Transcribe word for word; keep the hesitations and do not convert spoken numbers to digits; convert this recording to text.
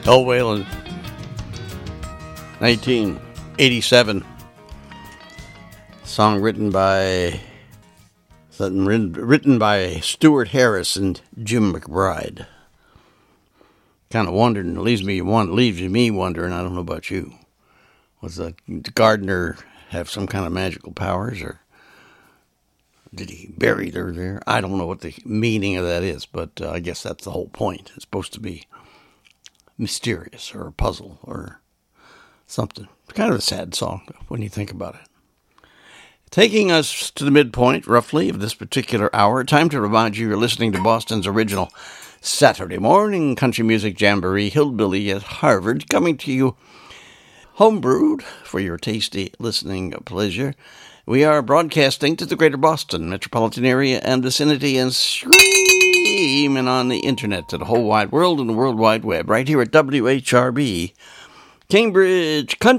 Hell Whalen, nineteen eighty-seven. Song written by written by Stuart Harris and Jim McBride. Kind of wondering, leaves me one leaves me wondering. I don't know about you. Was the gardener have some kind of magical powers, or did he bury her there? I don't know what the meaning of that is, but uh, I guess that's the whole point. It's supposed to be mysterious or a puzzle or something. It's kind of a sad song when you think about it. Taking us to the midpoint, roughly, of this particular hour, time to remind you you're listening to Boston's original Saturday morning country music jamboree, Hillbilly at Harvard, coming to you homebrewed for your tasty listening pleasure. We are broadcasting to the greater Boston metropolitan area and vicinity and streaming on the internet to the whole wide world and the World Wide Web, right here at W H R B, Cambridge Country